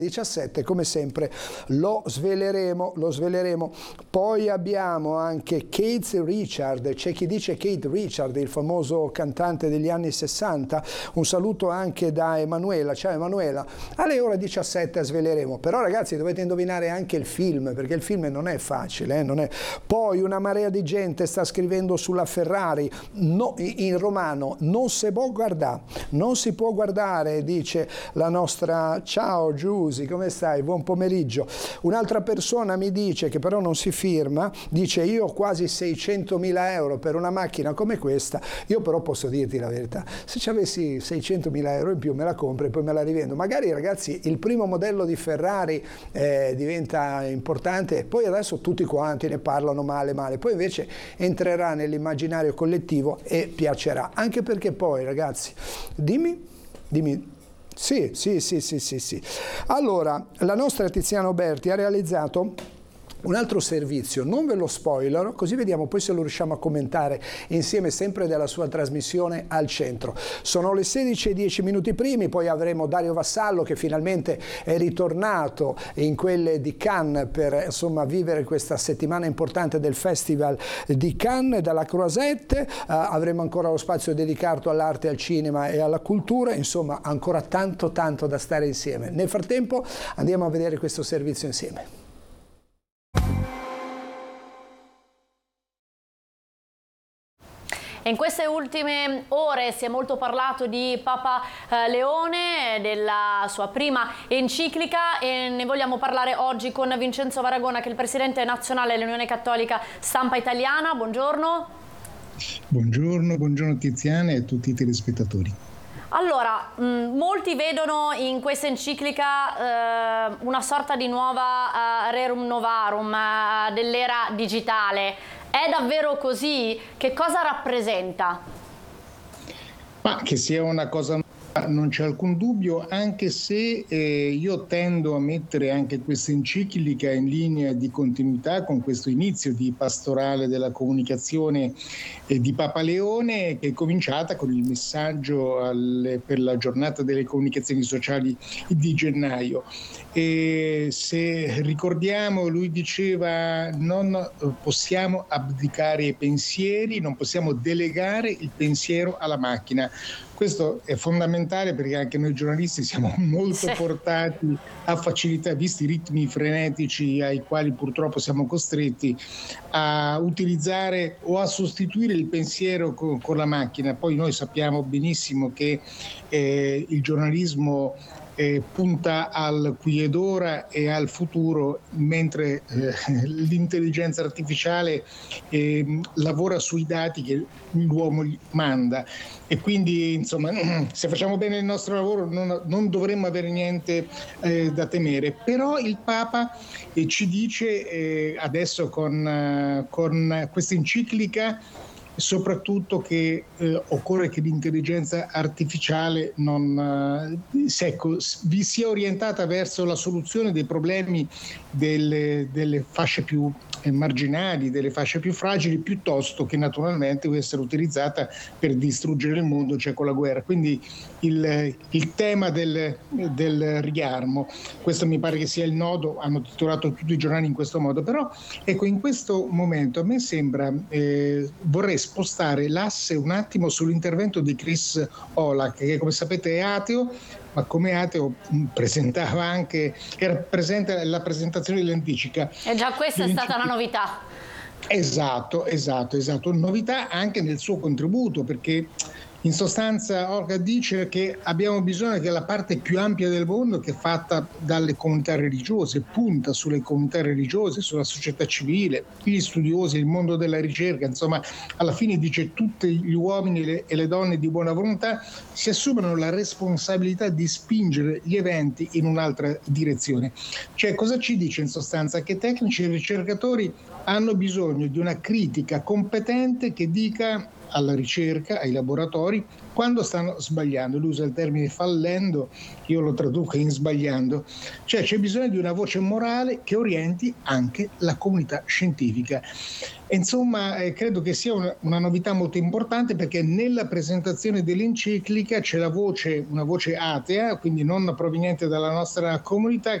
17, come sempre lo sveleremo. Poi abbiamo anche Keith Richard, c'è chi dice Keith Richard, il famoso cantante degli anni 60. Un saluto anche da Emanuela. Ciao Emanuela. Alle ore 17 sveleremo, però ragazzi dovete indovinare anche il film, perché il film non è facile, non è. Poi una marea di gente sta scrivendo sulla Ferrari, no, in romano, non si può guardare, dice la nostra. Ciao Giusy, come stai? Buon pomeriggio. Un'altra persona mi dice, che però non si firma, dice: io ho quasi 600.000 euro per una macchina come questa. Io però posso dirti la verità, se ci avessi 600.000 euro in più me la compro e poi me la rivendo. Magari ragazzi il primo modello di Ferrari diventa importante e poi adesso tutti quanti ne parlano male, poi invece entrerà nell'immaginario collettivo e piacerà, anche perché poi ragazzi, dimmi. Sì. Allora, la nostra Tiziana Berti ha realizzato un altro servizio, non ve lo spoilerò, così vediamo poi se lo riusciamo a commentare insieme, sempre della sua trasmissione Al Centro. Sono le 16:10 primi, poi avremo Dario Vassallo che finalmente è ritornato in quelle di Cannes per insomma vivere questa settimana importante del Festival di Cannes dalla Croisette. Avremo ancora lo spazio dedicato all'arte, al cinema e alla cultura, insomma ancora tanto da stare insieme. Nel frattempo andiamo a vedere questo servizio insieme. In queste ultime ore si è molto parlato di Papa Leone, della sua prima enciclica, e ne vogliamo parlare oggi con Vincenzo Varagona, che è il presidente nazionale dell'Unione Cattolica Stampa Italiana. Buongiorno. Buongiorno Tiziana e a tutti i telespettatori. Allora, molti vedono in questa enciclica una sorta di nuova Rerum Novarum dell'era digitale. È davvero così? Che cosa rappresenta? Ma che sia una cosa non c'è alcun dubbio, anche se io tendo a mettere anche questa enciclica in linea di continuità con questo inizio di pastorale della comunicazione di Papa Leone, che è cominciata con il messaggio per la giornata delle comunicazioni sociali di gennaio. E se ricordiamo, lui diceva: non possiamo abdicare ai pensieri, non possiamo delegare il pensiero alla macchina. Questo è fondamentale perché anche noi giornalisti siamo molto portati a facilità, visti i ritmi frenetici ai quali purtroppo siamo costretti, a utilizzare o a sostituire il pensiero con la macchina. Poi noi sappiamo benissimo che il giornalismo punta al qui ed ora e al futuro, mentre l'intelligenza artificiale lavora sui dati che l'uomo gli manda. E quindi insomma, se facciamo bene il nostro lavoro non dovremmo avere niente da temere. Però il Papa ci dice adesso con questa enciclica soprattutto che occorre che l'intelligenza artificiale vi sia orientata verso la soluzione dei problemi delle fasce più marginali, delle fasce più fragili, piuttosto che naturalmente essere utilizzata per distruggere il mondo, cioè con la guerra. Quindi il tema del riarmo, questo mi pare che sia il nodo, hanno titolato tutti i giornali in questo modo. Però ecco, in questo momento a me sembra, vorrei spostare l'asse un attimo sull'intervento di Chris Olak, che come sapete è ateo, ma come ateo presentava anche, era presente alla presentazione dell'enciclica. E già questa è stata una novità. Esatto, novità anche nel suo contributo, perché in sostanza Olak dice che abbiamo bisogno che la parte più ampia del mondo, che è fatta dalle comunità religiose, punta sulle comunità religiose, sulla società civile, gli studiosi, il mondo della ricerca, insomma alla fine dice tutti gli uomini e le donne di buona volontà si assumono la responsabilità di spingere gli eventi in un'altra direzione. Cioè cosa ci dice in sostanza? Che tecnici e ricercatori hanno bisogno di una critica competente che dica alla ricerca, ai laboratori, fuori quando stanno sbagliando. Lui usa il termine fallendo, io lo traduco in sbagliando. Cioè c'è bisogno di una voce morale che orienti anche la comunità scientifica. Insomma, credo che sia una novità molto importante, perché nella presentazione dell'enciclica c'è una voce atea, quindi non proveniente dalla nostra comunità,